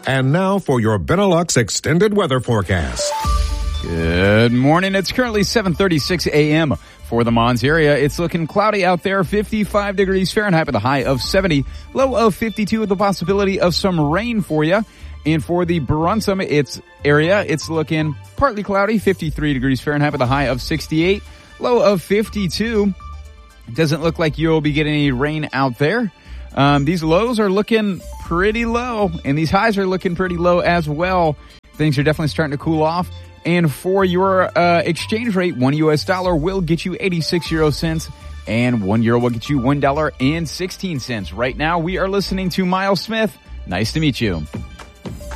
And now for your Benelux extended weather forecast. Good morning. It's currently 7:36 a.m. for the Mons area. It's looking cloudy out there, 55 degrees Fahrenheit with a high of 70, low of 52 with the possibility of some rain for you. And for the Brunsum area, it's looking partly cloudy, 53 degrees Fahrenheit with a high of 68, low of 52. Doesn't look like you'll be getting any rain out there. These lows are looking pretty low, and these highs are looking pretty low as well. Things are definitely starting to cool off. And for your exchange rate, $1 US will get you 86 euro cents, and €1 will get you $1.16. Right now, we are listening to Miles Smith. Nice to meet you.